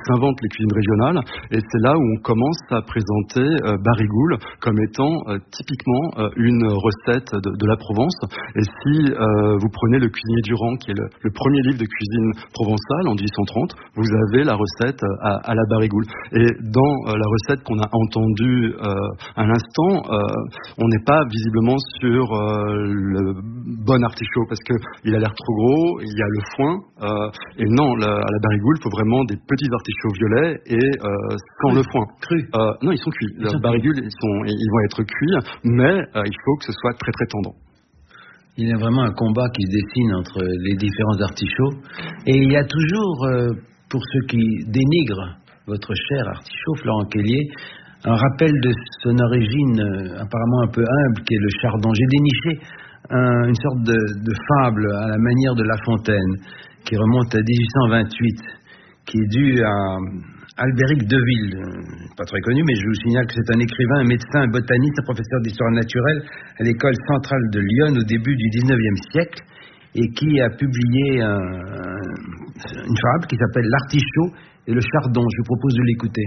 s'inventent les cuisines régionales, et c'est là où on commence à présenter Barigoul comme étant typiquement une recette de la Provence. Et si vous prenez le cuisinier Durand, qui est le premier livre de cuisine provençale en 1830, vous avez la recette à la Barigoul. Et dans la recette qu'on a entendue à l'instant, on n'est pas visiblement sur le bon artichaut, parce qu'il a l'air trop gros, il y a le foin, et non, à la Barigoul, il faut vraiment des petits artichauts violets et sans le foin. Crus. Non, ils sont cuits. La Barigoul, ils vont être cuits, mais il faut que ce soit très très tendre. Il y a vraiment un combat qui se dessine entre les différents artichauts. Et il y a toujours, pour ceux qui dénigrent votre cher artichaut, Florent Kellier, un rappel de son origine apparemment un peu humble, qui est le chardon. J'ai déniché une sorte de fable à la manière de La Fontaine, qui remonte à 1828, qui est due à Albéric Deville, pas très connu, mais je vous signale que c'est un écrivain, un médecin, un botaniste, un professeur d'histoire naturelle à l'école centrale de Lyon au début du 19e siècle, et qui a publié une fable qui s'appelle L'artichaut et le chardon. Je vous propose de l'écouter.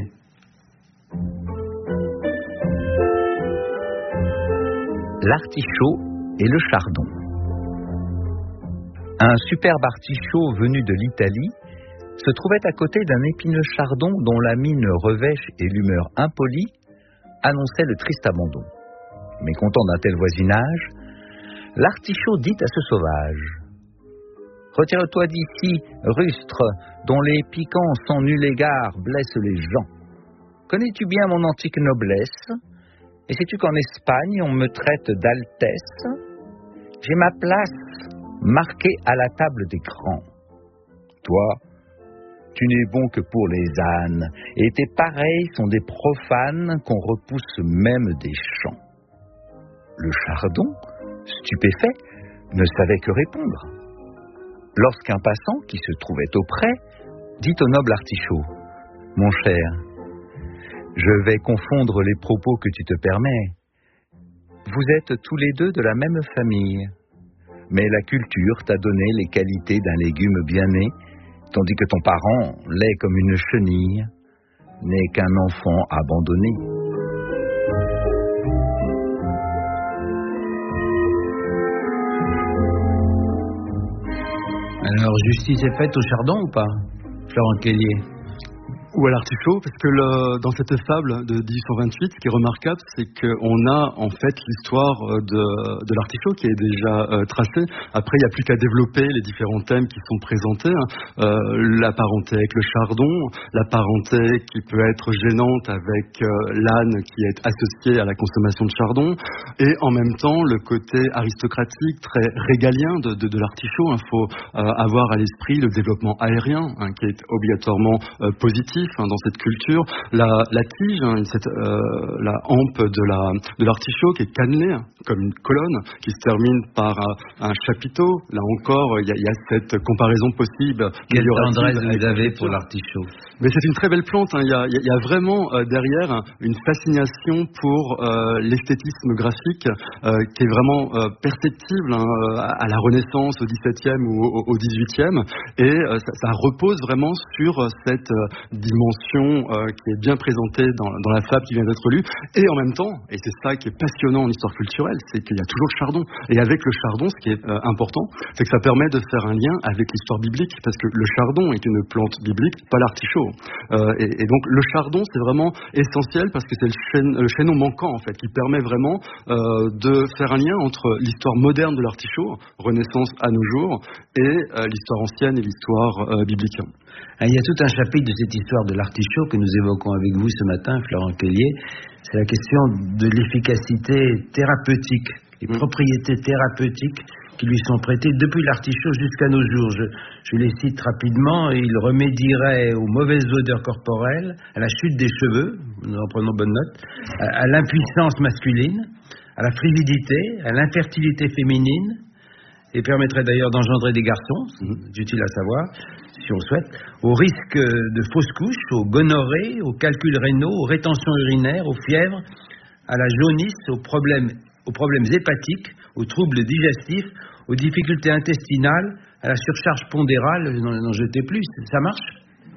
L'artichaut et le chardon. Un superbe artichaut venu de l'Italie se trouvait à côté d'un épineux chardon dont la mine revêche et l'humeur impolie annonçaient le triste abandon. Mécontent d'un tel voisinage, l'artichaut dit à ce sauvage : « Retire-toi d'ici, rustre, dont les piquants sans nul égard blessent les gens. Connais-tu bien mon antique noblesse ? Et sais-tu qu'en Espagne on me traite d'altesse ? J'ai ma place marquée à la table des grands. Toi, tu n'es bon que pour les ânes, et tes pareils sont des profanes qu'on repousse même des champs. » Le chardon, stupéfait, ne savait que répondre. Lorsqu'un passant, qui se trouvait auprès, dit au noble artichaut : « Mon cher, je vais confondre les propos que tu te permets. Vous êtes tous les deux de la même famille, mais la culture t'a donné les qualités d'un légume bien né, tandis que ton parent, laid comme une chenille, n'est qu'un enfant abandonné. » Alors, justice est faite au chardon ou pas, Florent Kellier ? Ou à l'artichaut, parce que dans cette fable de 1828, ce qui est remarquable, c'est qu'on a en fait l'histoire de l'artichaut qui est déjà tracée. Après, il n'y a plus qu'à développer les différents thèmes qui sont présentés. La parenté avec le chardon, la parenté qui peut être gênante avec l'âne qui est associé à la consommation de chardon, et en même temps le côté aristocratique, très régalien de l'artichaut. Il faut avoir à l'esprit le développement aérien, qui est obligatoirement positif dans cette culture, la tige, la hampe de l'artichaut qui est cannelée comme une colonne, qui se termine par un chapiteau. Là encore, il y a cette comparaison possible. Quelle tendresse vous avez pour l'artichaut. Mais c'est une très belle plante. Il y a vraiment derrière une fascination pour l'esthétisme graphique qui est vraiment perceptible à la Renaissance, au XVIIe ou au XVIIIe, et ça repose vraiment sur cette dimension qui est bien présentée dans la fable qui vient d'être lue, et en même temps, et c'est ça qui est passionnant en histoire culturelle, c'est qu'il y a toujours le chardon. Et avec le chardon, ce qui est important, c'est que ça permet de faire un lien avec l'histoire biblique, parce que le chardon est une plante biblique, pas l'artichaut. Et donc le chardon, c'est vraiment essentiel parce que c'est le chaînon manquant en fait, qui permet vraiment de faire un lien entre l'histoire moderne de l'artichaut, Renaissance à nos jours, et l'histoire ancienne et l'histoire biblique. Il y a tout un chapitre de cette histoire de l'artichaut que nous évoquons avec vous ce matin, Florent Kellier. C'est la question de l'efficacité thérapeutique, les propriétés thérapeutiques qui lui sont prêtées depuis l'artichaut jusqu'à nos jours. Je les cite rapidement. Il remédierait aux mauvaises odeurs corporelles, à la chute des cheveux, nous en prenons bonne note, à l'impuissance masculine, à la frividité, à l'infertilité féminine, et permettrait d'ailleurs d'engendrer des garçons, c'est utile à savoir, si on souhaite, au risque de fausses couches, aux gonorrhées, aux calculs rénaux, aux rétentions urinaires, aux fièvres, à la jaunisse, aux problèmes hépatiques, aux troubles digestifs, aux difficultés intestinales, à la surcharge pondérale, n'en jetez plus. Ça marche ?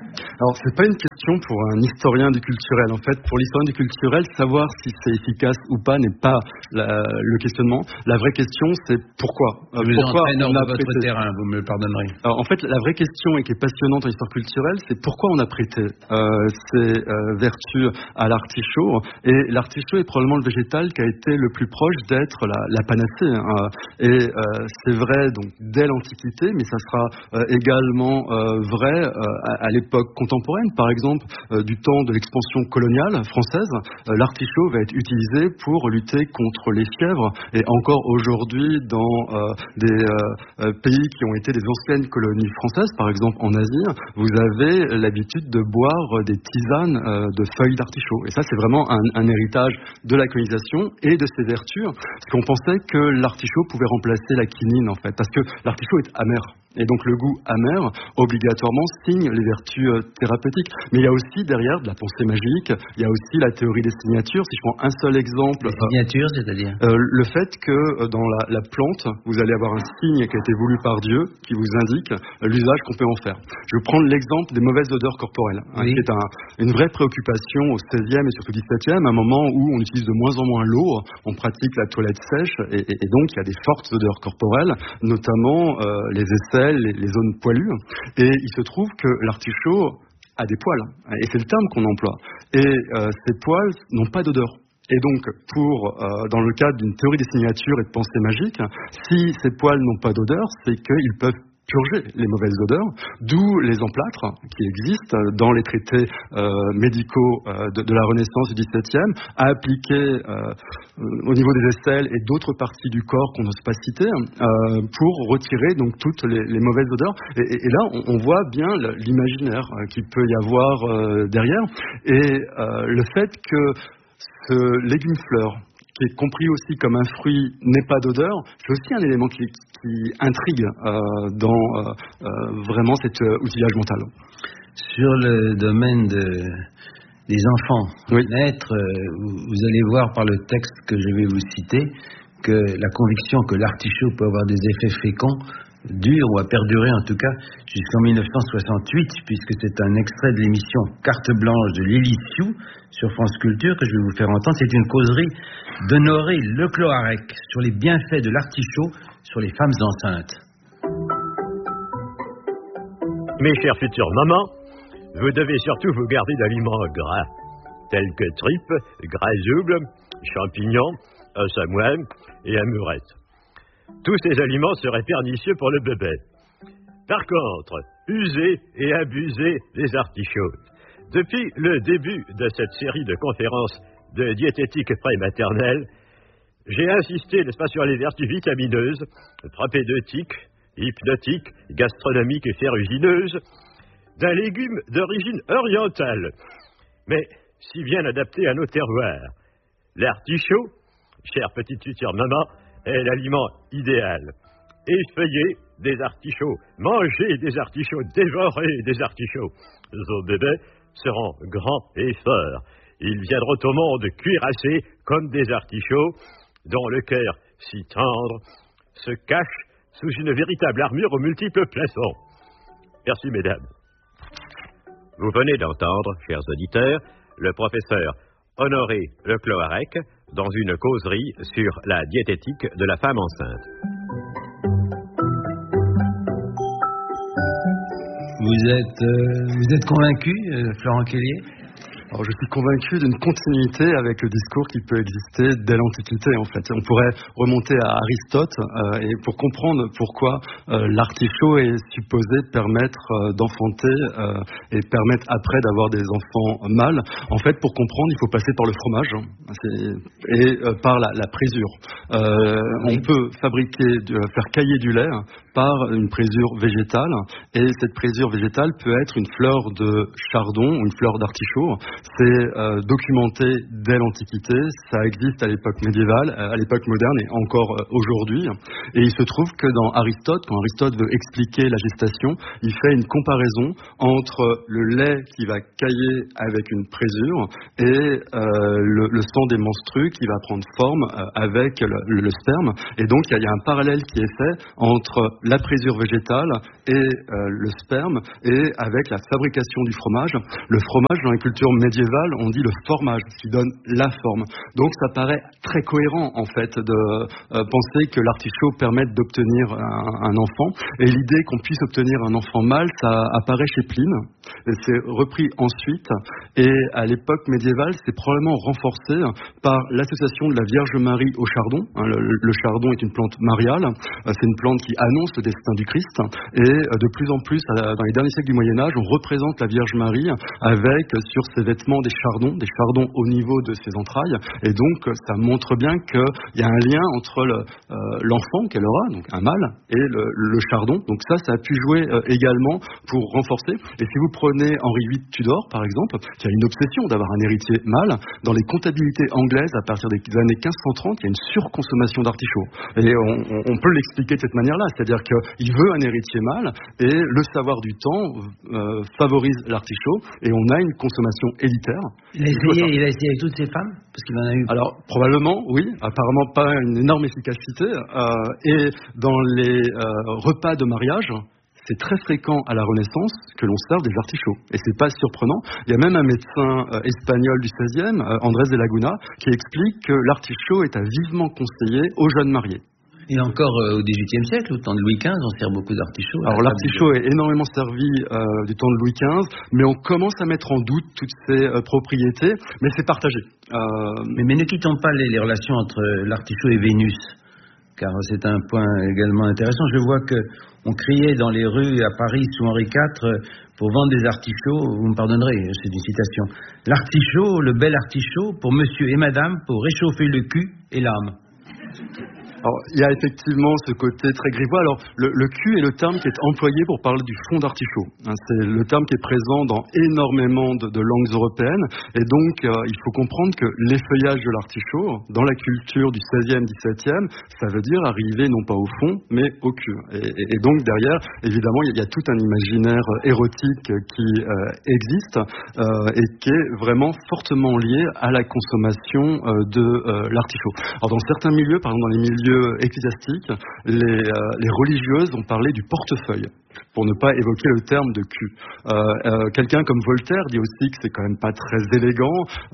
Alors, c'est pas une question pour un historien du culturel. En fait, pour l'historien du culturel, savoir si c'est efficace ou pas n'est pas le questionnement. La vraie question, c'est pourquoi. Je vous Pourquoi entraîne hors on a de votre prêté. terrain, vous me le pardonnerez. Alors, en fait, la vraie question et qui est passionnante en histoire culturelle, c'est pourquoi on a prêté ces vertus à l'artichaut. Et l'artichaut est probablement le végétal qui a été le plus proche d'être la panacée. C'est vrai donc dès l'Antiquité, mais ça sera également vrai à l'époque contemporaine. Par exemple, du temps de l'expansion coloniale française, l'artichaut va être utilisé pour lutter contre les fièvres. Et encore aujourd'hui, dans des pays qui ont été des anciennes colonies françaises, par exemple en Asie, vous avez l'habitude de boire des tisanes de feuilles d'artichaut. Et ça, c'est vraiment un héritage de la colonisation et de ses vertus, parce qu'on pensait que l'artichaut pouvait remplacer la quinine, en fait, parce que l'artichaut est amer. Et donc le goût amer, obligatoirement, signe les vertus thérapeutiques. Mais il y a aussi derrière de la pensée magique, il y a aussi la théorie des signatures. Si je prends un seul exemple... Les signatures, c'est-à-dire le fait que dans la plante, vous allez avoir un signe qui a été voulu par Dieu, qui vous indique l'usage qu'on peut en faire. Je vais prendre l'exemple des mauvaises odeurs corporelles, oui. Qui est une vraie préoccupation au XVIe et surtout XVIIe, à un moment où on utilise de moins en moins l'eau, on pratique la toilette sèche, et donc il y a des fortes odeurs corporelles, notamment les aisselles, les zones poilues, et il se trouve que l'artichaut a des poils, et c'est le terme qu'on emploie, et ces poils n'ont pas d'odeur. Et donc, dans le cadre d'une théorie des signatures et de pensée magique, si ces poils n'ont pas d'odeur, c'est qu'ils peuvent purger les mauvaises odeurs, d'où les emplâtres qui existent dans les traités médicaux de la Renaissance du XVIIe, à appliquer au niveau des aisselles et d'autres parties du corps qu'on n'ose pas citer, pour retirer donc toutes les mauvaises odeurs. Et là, on voit bien l'imaginaire qu'il peut y avoir derrière, et le fait que ce légume-fleur, qui est compris aussi comme un fruit, n'ait pas d'odeur, c'est aussi un élément qui intrigue dans vraiment cet outillage mental. Sur le domaine des enfants, oui. naître, vous allez voir par le texte que je vais vous citer que la conviction que l'artichaut peut avoir des effets féconds dure ou a perduré en tout cas jusqu'en 1968, puisque c'est un extrait de l'émission Carte blanche de Lily Sioux sur France Culture que je vais vous faire entendre. C'est une causerie d'Honoré Le Cloarec sur les bienfaits de l'artichaut sur les femmes enceintes. Mes chères futures mamans, vous devez surtout vous garder d'aliments gras, tels que tripes, grasoubles, champignons, os à moelle et amourettes. Tous ces aliments seraient pernicieux pour le bébé. Par contre, usez et abusez des artichauts. Depuis le début de cette série de conférences de diététique prématernelle, j'ai insisté, n'est-ce pas, sur les vertus vitamineuses, propédeutiques, hypnotiques, gastronomiques et ferrugineuses d'un légume d'origine orientale, mais si bien adapté à nos terroirs. L'artichaut, chère petite future maman, est l'aliment idéal. Effeuillez des artichauts, mangez des artichauts, dévorez des artichauts. Vos bébés seront grands et forts. Ils viendront au monde cuirassés comme des artichauts, dont le cœur si tendre se cache sous une véritable armure aux multiples plaçons. Merci, mesdames. Vous venez d'entendre, chers auditeurs, le professeur Honoré Le Cloarec dans une causerie sur la diététique de la femme enceinte. Vous êtes convaincu, Florent Kellier ? Alors, je suis convaincu d'une continuité avec le discours qui peut exister dès l'Antiquité, en fait. On pourrait remonter à Aristote et pour comprendre pourquoi l'artichaut est supposé permettre d'enfanter et permettre après d'avoir des enfants mâles. En fait, pour comprendre, il faut passer par le fromage et par la présure. On peut faire cailler du lait par une présure végétale, et cette présure végétale peut être une fleur de chardon ou une fleur d'artichaut. C'est documenté dès l'Antiquité, ça existe à l'époque médiévale, à l'époque moderne et encore aujourd'hui. Et il se trouve que dans Aristote, quand Aristote veut expliquer la gestation, il fait une comparaison entre le lait qui va cailler avec une présure et le sang des menstrues qui va prendre forme avec le sperme. Et donc il y a un parallèle qui est fait entre la présure végétale et le sperme, et avec la fabrication du fromage. Le fromage, dans la culture médiévale, on dit le formage, ce qui donne la forme. Donc ça paraît très cohérent en fait de penser que l'artichaut permette d'obtenir un enfant, et l'idée qu'on puisse obtenir un enfant mâle, ça apparaît chez Pline, et c'est repris ensuite, et à l'époque médiévale, c'est probablement renforcé par l'association de la Vierge Marie au chardon. Le chardon est une plante mariale, c'est une plante qui annonce le destin du Christ, et de plus en plus, dans les derniers siècles du Moyen-Âge, on représente la Vierge Marie avec sur ses vêtements des chardons au niveau de ses entrailles, et donc ça montre bien qu'il y a un lien entre l'enfant qu'elle aura, donc un mâle, et le chardon. Donc ça a pu jouer également pour renforcer. Et si vous prenez Henri VIII Tudor, par exemple, qui a une obsession d'avoir un héritier mâle, dans les comptabilités anglaises, à partir des années 1530, il y a une surconsommation d'artichauts. Et on peut l'expliquer de cette manière-là, c'est-à-dire qu'il veut un héritier mâle, et le savoir du temps favorise l'artichaut, et on a une consommation élitaire. Il a essayé avec toutes ses femmes, parce qu'il en a eu. Alors, probablement, oui. Apparemment pas une énorme efficacité. Et dans les repas de mariage, c'est très fréquent à la Renaissance que l'on serve des artichauts. Et c'est pas surprenant. Il y a même un médecin espagnol du XVIe, Andrés de Laguna, qui explique que l'artichaut est à vivement conseiller aux jeunes mariés. Et encore au XVIIIe siècle, au temps de Louis XV, on sert beaucoup d'artichauts. Alors l'artichaut est énormément servi du temps de Louis XV, mais on commence à mettre en doute toutes ses propriétés, mais c'est partagé. Mais ne quittons pas les relations entre l'artichaut et Vénus, car c'est un point également intéressant. Je vois qu'on criait dans les rues à Paris sous Henri IV pour vendre des artichauts, vous me pardonnerez, c'est une citation. L'artichaut, le bel artichaut, pour monsieur et madame, pour réchauffer le cul et l'âme. Alors, il y a effectivement ce côté très grivois. Alors, le cul est le terme qui est employé pour parler du fond d'artichaut. C'est le terme qui est présent dans énormément de langues européennes. Et donc, il faut comprendre que l'effeuillage de l'artichaut, dans la culture du XVIe, XVIIe, ça veut dire arriver non pas au fond, mais au cul. Et donc, derrière, évidemment, il y a tout un imaginaire érotique qui existe et qui est vraiment fortement lié à la consommation de l'artichaut. Alors, dans certains milieux, par exemple dans les milieux ecclésiastiques, les religieuses ont parlé du portefeuille, pour ne pas évoquer le terme de cul. Quelqu'un comme Voltaire dit aussi que c'est quand même pas très élégant.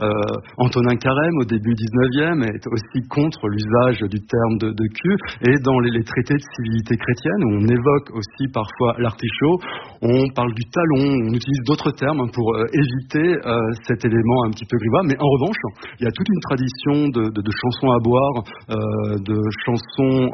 Antonin Carême, au début 19e, est aussi contre l'usage du terme de cul. Et dans les traités de civilité chrétienne, où on évoque aussi parfois l'artichaut, on parle du talon, on utilise d'autres termes pour éviter cet élément un petit peu grivois. Mais en revanche, il y a toute une tradition de chansons à boire, de chansons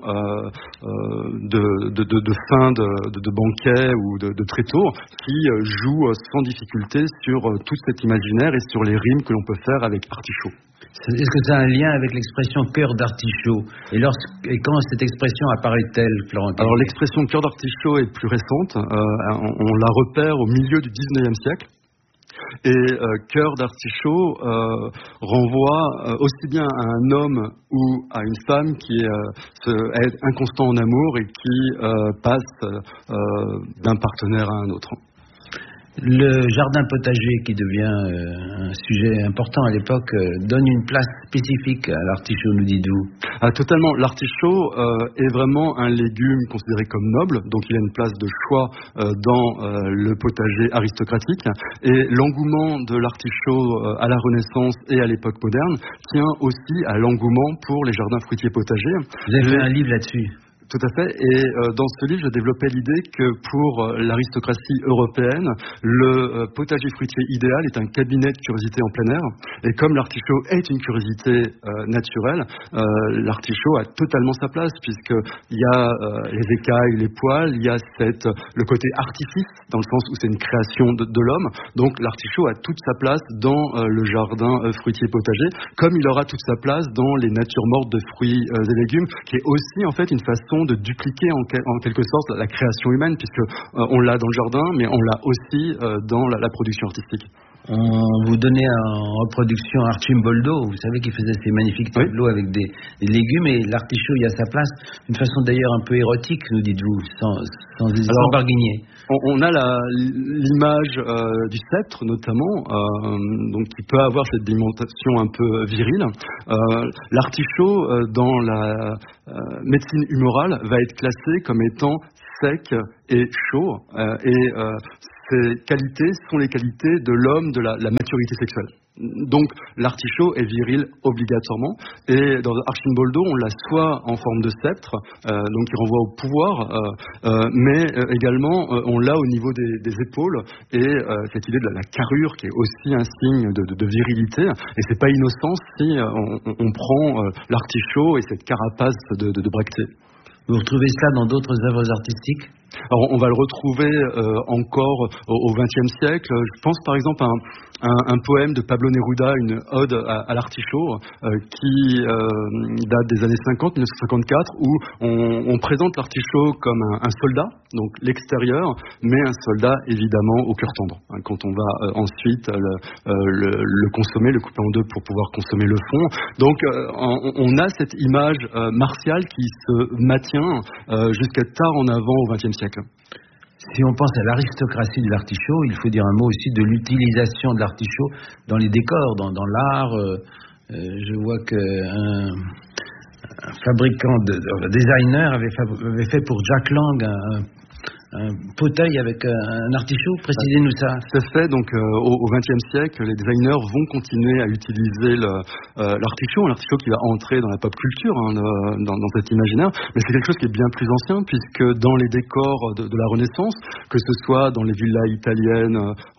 de fin de banquet ou de tréteaux qui jouent sans difficulté sur tout cet imaginaire et sur les rimes que l'on peut faire avec artichaut. Est-ce que ça a un lien avec l'expression cœur d'artichaut et quand cette expression apparaît-elle, Florent? Alors l'expression cœur d'artichaut est plus récente. On la repère au milieu du 19e siècle. Et cœur d'artichaut renvoie aussi bien à un homme ou à une femme qui est inconstant en amour et qui passe d'un partenaire à un autre. Le jardin potager, qui devient un sujet important à l'époque, donne une place spécifique à l'artichaut, nous dites-vous? Totalement. L'artichaut est vraiment un légume considéré comme noble, donc il a une place de choix dans le potager aristocratique. Et l'engouement de l'artichaut à la Renaissance et à l'époque moderne tient aussi à l'engouement pour les jardins fruitiers potagers. Vous avez fait un livre là-dessus? Tout à fait. Et dans ce livre, je développais l'idée que pour l'aristocratie européenne, le potager fruitier idéal est un cabinet de curiosité en plein air. Et comme l'artichaut est une curiosité naturelle, l'artichaut a totalement sa place, puisqu'il y a les écailles, les poils, il y a le côté artifice, dans le sens où c'est une création de l'homme. Donc l'artichaut a toute sa place dans le jardin fruitier potager, comme il aura toute sa place dans les natures mortes de fruits et légumes, qui est aussi en fait une façon de dupliquer en quelque sorte la création humaine, puisque on l'a dans le jardin, mais on l'a aussi dans la production artistique. On vous donnait en reproduction Archimboldo, vous savez, qui faisait ces magnifiques tableaux avec des légumes, et l'artichaut y a sa place, d'une façon d'ailleurs un peu érotique, nous dites-vous, sans barguigner. On a l'image du sceptre notamment, donc qui peut avoir cette dimension un peu virile. L'artichaut dans la médecine humorale va être classé comme étant sec et chaud. Ces qualités sont les qualités de l'homme, de la maturité sexuelle. Donc l'artichaut est viril obligatoirement, et dans Archimboldo on l'a soit en forme de sceptre, donc qui renvoie au pouvoir, mais également on l'a au niveau des épaules, et cette idée de la carrure qui est aussi un signe de virilité, et c'est pas innocent si on prend l'artichaut et cette carapace de bractée. Vous retrouvez cela dans d'autres œuvres artistiques ? Alors, on va le retrouver encore au XXe siècle. Je pense par exemple à un poème de Pablo Neruda, une ode à l'artichaut, qui date des années 50, 1954, où on présente l'artichaut comme un soldat, donc l'extérieur, mais un soldat évidemment au cœur tendre. Quand on va ensuite le consommer, le couper en deux pour pouvoir consommer le fond. Donc, on a cette image martiale qui se maintient jusqu'à tard en avant au XXe siècle. Si on pense à l'aristocratie de l'artichaut, il faut dire un mot aussi de l'utilisation de l'artichaut dans les décors, dans l'art. Je vois qu'un fabricant, designer avait fait pour Jack Lang un fauteuil avec un artichaut. Précisez-nous ça. C'est fait. Donc au XXe siècle, les designers vont continuer à utiliser l'artichaut, un artichaut qui va entrer dans la pop culture, dans cet imaginaire. Mais c'est quelque chose qui est bien plus ancien, puisque dans les décors de la Renaissance, que ce soit dans les villas italiennes,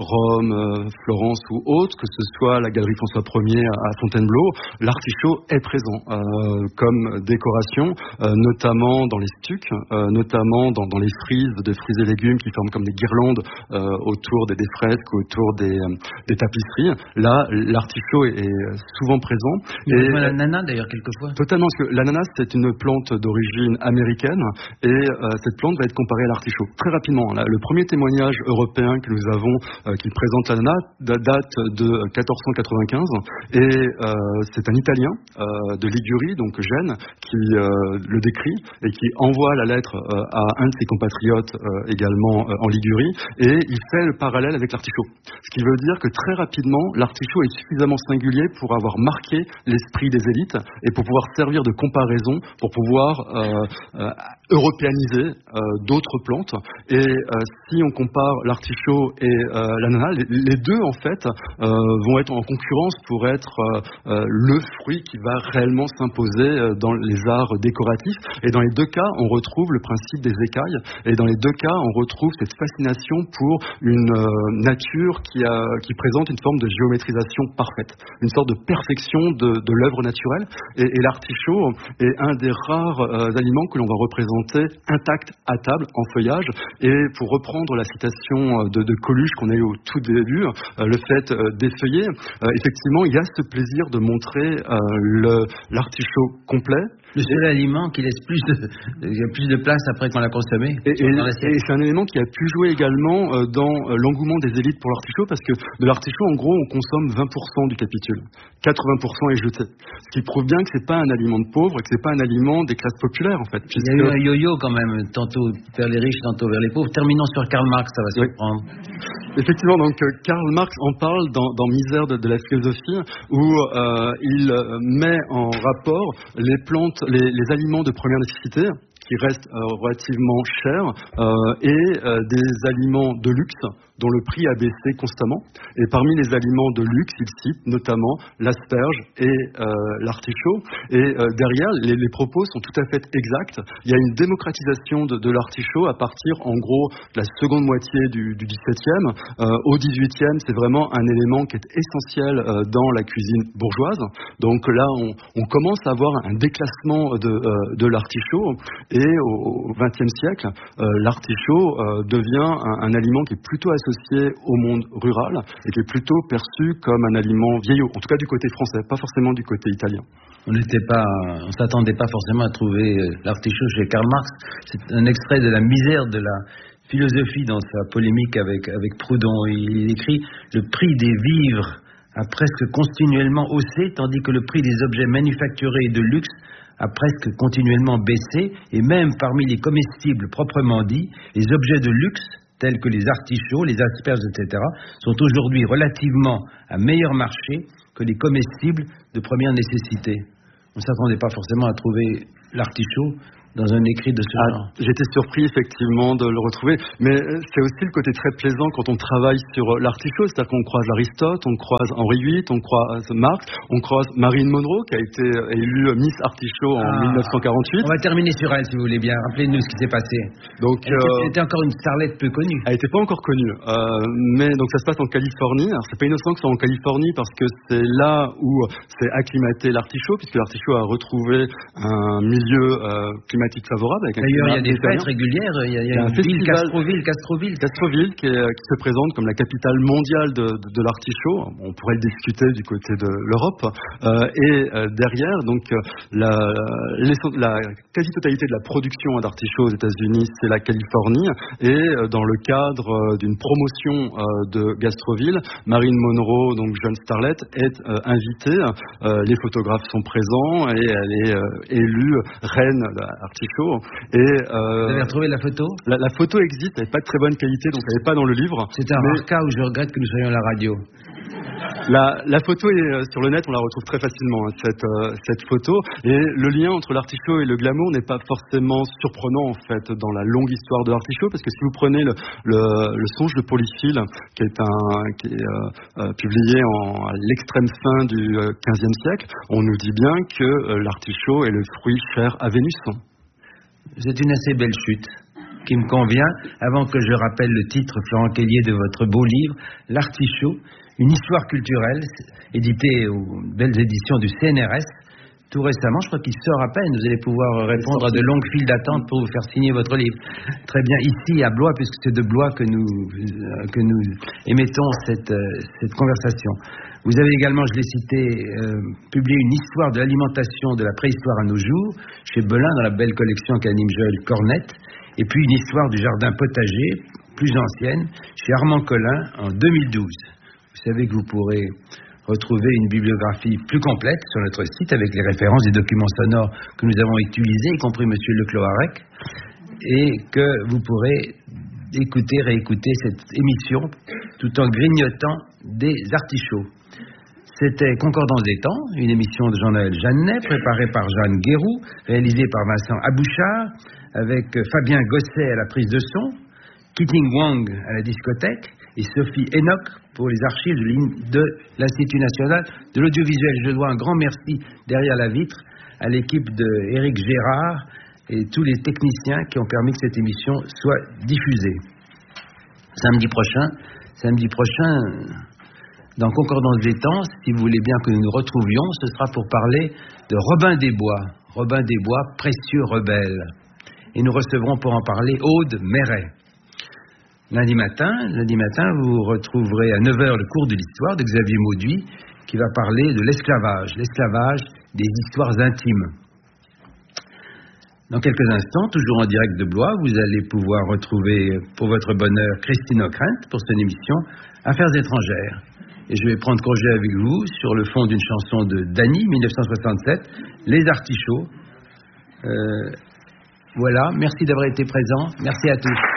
Rome, Florence ou autres, que ce soit la galerie François Ier à Fontainebleau, l'artichaut est présent comme décoration, notamment dans les stucs, notamment dans les frises de fruits et légumes qui forment comme des guirlandes autour des fresques, autour des tapisseries. Là, l'artichaut est souvent présent. Et l'ananas d'ailleurs quelquefois. Totalement, parce que l'ananas c'est une plante d'origine américaine, et cette plante va être comparée à l'artichaut très rapidement. Là, le premier témoignage européen que nous avons qui présente l'ananas date de 1495, et c'est un Italien de Ligurie, donc Gênes, qui le décrit et qui envoie la lettre à un de ses compatriotes également en Ligurie, et il fait le parallèle avec l'artichaut. Ce qui veut dire que très rapidement, l'artichaut est suffisamment singulier pour avoir marqué l'esprit des élites et pour pouvoir servir de comparaison, pour pouvoir européaniser d'autres plantes. Et si on compare l'artichaut et l'ananas, les deux en fait vont être en concurrence pour être le fruit qui va réellement s'imposer dans les arts décoratifs. Et dans les deux cas, on retrouve le principe des écailles, et dans les deux cas, on retrouve cette fascination pour une nature qui présente une forme de géométrisation parfaite, une sorte de perfection de l'œuvre naturelle. Et l'artichaut est un des rares aliments que l'on va représenter intact à table, en feuillage. Et pour reprendre la citation de Coluche qu'on a eu au tout début, le fait d'effeuiller, effectivement, il y a ce plaisir de montrer l'artichaut complet. Le seul aliment qui laisse plus de place après qu'on l'a consommé. Et c'est un élément qui a pu jouer également dans l'engouement des élites pour l'artichaut, parce que de l'artichaut, en gros, on consomme 20% du capitule. 80% est jeté. Ce qui prouve bien que c'est pas un aliment de pauvres et que c'est pas un aliment des classes populaires, en fait. Il y a eu un yo-yo quand même, tantôt vers les riches, tantôt vers les pauvres. Terminons sur Karl Marx, ça va se reprendre. Effectivement, donc Karl Marx en parle dans Misère de la philosophie, où il met en rapport les plantes, les aliments de première nécessité, qui restent relativement chers, et des aliments de luxe dont le prix a baissé constamment. Et parmi les aliments de luxe, il cite notamment l'asperge et l'artichaut. Et derrière, les propos sont tout à fait exacts. Il y a une démocratisation de l'artichaut à partir, en gros, de la seconde moitié du XVIIe. Au XVIIIe, c'est vraiment un élément qui est essentiel dans la cuisine bourgeoise. Donc là, on commence à avoir un déclassement de l'artichaut. Et au XXe siècle, l'artichaut devient un aliment qui est plutôt associé au monde rural et qui est plutôt perçu comme un aliment vieillot, en tout cas du côté français, pas forcément du côté italien. On s'attendait pas forcément à trouver l'artichaut chez Karl Marx. C'est un extrait de La misère de la philosophie dans sa polémique avec Proudhon. Il écrit « Le prix des vivres a presque continuellement haussé, tandis que le prix des objets manufacturés de luxe a presque continuellement baissé, et même parmi les comestibles proprement dits, les objets de luxe, tels que les artichauts, les asperges, etc., sont aujourd'hui relativement à meilleur marché que les comestibles de première nécessité. On ne s'attendait pas forcément à trouver l'artichaut dans un écrit de ce genre. J'étais surpris effectivement de le retrouver, mais c'est aussi le côté très plaisant quand on travaille sur l'artichaut, c'est-à-dire qu'on croise Aristote, on croise Henri VIII, on croise Marx, on croise Marilyn Monroe qui a été élue Miss Artichaut en 1948. On va terminer sur elle si vous voulez bien, rappelez-nous ce qui s'est passé. Donc, elle était encore une starlette peu connue. Elle n'était pas encore connue, mais donc ça se passe en Californie. Alors c'est pas innocent que ce soit en Californie parce que c'est là où s'est acclimaté l'artichaut, puisque l'artichaut a retrouvé un milieu climatique favorable. D'ailleurs, il y a des fêtes régulières. Il y a un festival Castroville qui se présente comme la capitale mondiale de l'artichaut. On pourrait le discuter du côté de l'Europe. Et derrière, donc la quasi-totalité de la production d'artichauts aux États-Unis, c'est la Californie. Et dans le cadre d'une promotion de Gastroville, Marilyn Monroe, donc jeune starlette, est invitée. Les photographes sont présents et elle est élue reine d'artichaut. Vous avez retrouvé la photo? La photo existe, elle n'est pas de très bonne qualité, donc elle n'est pas dans le livre. C'est un rare cas où je regrette que nous soyons à la radio. La photo est sur le net, on la retrouve très facilement, cette photo. Et le lien entre l'artichaut et le glamour n'est pas forcément surprenant en fait dans la longue histoire de l'artichaut, parce que si vous prenez le Songe de Polyphile, qui est publié à l'extrême fin du XVe siècle, on nous dit bien que l'artichaut est le fruit cher à Vénus. C'est une assez belle chute qui me convient. Avant que je rappelle le titre, Florent Kellier, de votre beau livre, L'artichaut, une histoire culturelle, édité aux belles éditions du CNRS, tout récemment. Je crois qu'il sort à peine. Vous allez pouvoir répondre à de longues files d'attente pour vous faire signer votre livre. Très bien. Ici, à Blois, puisque c'est de Blois que nous émettons cette conversation. Vous avez également, je l'ai cité, publié une histoire de l'alimentation de la préhistoire à nos jours, chez Belin, dans la belle collection qu'anime Joël Cornette. Et puis une histoire du jardin potager, plus ancienne, chez Armand Collin, en 2012. Vous savez que vous pourrez retrouver une bibliographie plus complète sur notre site avec les références des documents sonores que nous avons utilisés, y compris M. Lecloarec, et que vous pourrez réécouter cette émission tout en grignotant des artichauts. C'était Concordance des temps, une émission de Jean-Noël Jeannet, préparée par Jeanne Guéroux, réalisée par Vincent Abouchard, avec Fabien Gosset à la prise de son, Keating Wang à la discothèque et Sophie Enoch pour les archives de l'Institut national de l'audiovisuel. Je dois un grand merci derrière la vitre à l'équipe de Éric Gérard et tous les techniciens qui ont permis que cette émission soit diffusée. Samedi prochain, dans Concordance des temps, si vous voulez bien que nous nous retrouvions, ce sera pour parler de Robin des Bois, précieux rebelle. Et nous recevrons pour en parler Aude Méret. Lundi matin, vous retrouverez à 9h le cours de l'histoire de Xavier Mauduit qui va parler de l'esclavage des histoires intimes. Dans quelques instants, toujours en direct de Blois, vous allez pouvoir retrouver pour votre bonheur Christine Ockrent pour son émission Affaires étrangères. Et je vais prendre congé avec vous sur le fond d'une chanson de Dany, 1967, Les Artichauts. Voilà, merci d'avoir été présents. Merci à tous.